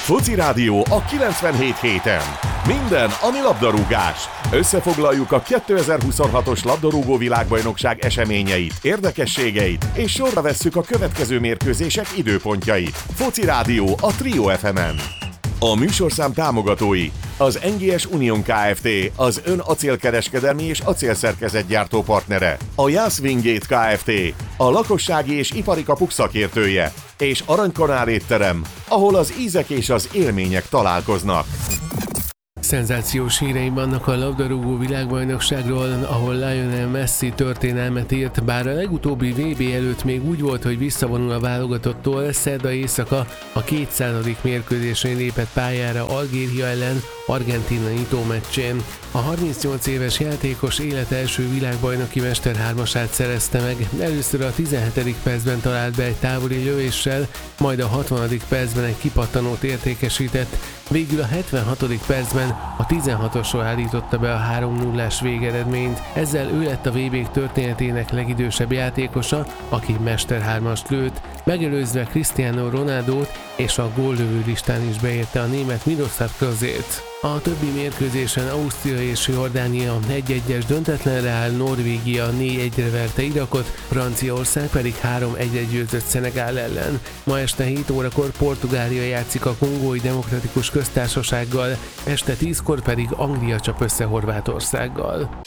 Foci Rádió a 97.7-en. Minden, ami labdarúgás. Összefoglaljuk a 2026-os labdarúgó világbajnokság eseményeit, érdekességeit, és sorra vesszük a következő mérkőzések időpontjait. Foci Rádió a Trio FM-en. A műsorszám támogatói: az NGS Union Kft., az ön acélkereskedelmi és acélszerkezetgyártó partnere, a Jász Wingate Kft., a lakossági és ipari kapuk szakértője, és Aranykanál étterem, ahol az ízek és az élmények találkoznak. Szenzációs híreim vannak a labdarúgó világbajnokságról, ahol Lionel Messi történelmet írt, bár a legutóbbi VB előtt még úgy volt, hogy visszavonul a válogatottól. Szerda éjszaka a 200. mérkőzésén lépett pályára Algéria ellen, Argentína nyitó meccsén. A 38 éves játékos élet első világbajnoki mesterhármasát szerezte meg. Először a 17. percben talált be egy távoli lövéssel, majd a 60. percben egy kipattanót értékesített, végül a 76. percben a 16-osról állította be a 3-0-ás végeredményt. Ezzel ő lett a VB történetének legidősebb játékosa, aki mesterhármast lőtt, megelőzve Cristiano Ronaldót, és a góllövő listán is beérte a német Miroslav Klozét. A többi mérkőzésen Ausztria és Jordánia 1-1-es döntetlenre áll, Norvégia 4-1-re verte Irakot, Franciaország pedig 3-1-re győzött Szenegál ellen. Ma este 7 órakor Portugália játszik a Kongói Demokratikus Köztársasággal, este 10-kor pedig Anglia csap össze Horvátországgal.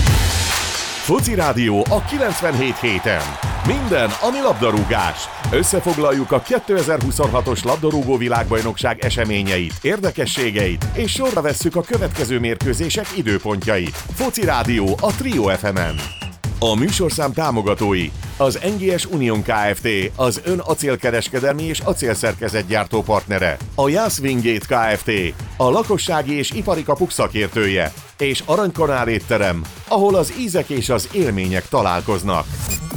Foci Rádió a 97.7-en. Minden, ami labdarúgás. Összefoglaljuk a 2026-os labdarúgó világbajnokság eseményeit, érdekességeit, és sorra vesszük a következő mérkőzések időpontjait. Foci Rádió a Trio FM-en. A műsorszám támogatói: az NGS Union Kft., az ön acélkereskedelmi és acélszerkezetgyártó partnere, a Jász Wingate Kft., a lakossági és ipari kapuk szakértője, és Aranykanál étterem, ahol az ízek és az élmények találkoznak.